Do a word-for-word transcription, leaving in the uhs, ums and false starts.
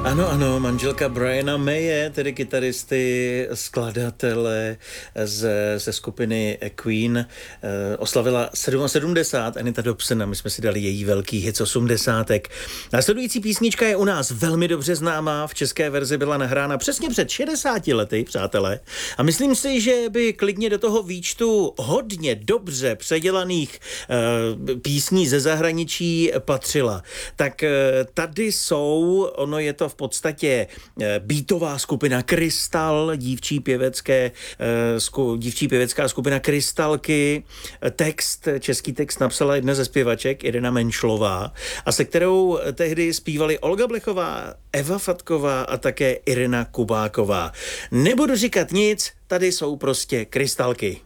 Ano, ano, manželka Briana Maye, tedy kytaristy, skladatele ze, ze skupiny Queen, eh, oslavila sedmdesát sedm, Anita Dobson, a my jsme si dali její velký hit z osmdesátek. Následující písnička je u nás velmi dobře známá, v české verzi byla nahrána přesně před šedesáti lety, přátelé, a myslím si, že by klidně do toho výčtu hodně dobře předělaných eh, písní ze zahraničí patřila. Tak eh, tady jsou, ono je to v podstatě beatová skupina Krystal, dívčí pěvecké, dívčí pěvecká skupina Krystalky. Text, český text napsala jedna ze zpěvaček, Irena Menšlová, a se kterou tehdy zpívali Olga Blechová, Eva Fatková a také Irena Kubáková. Nebudu říkat nic, tady jsou prostě Krystalky.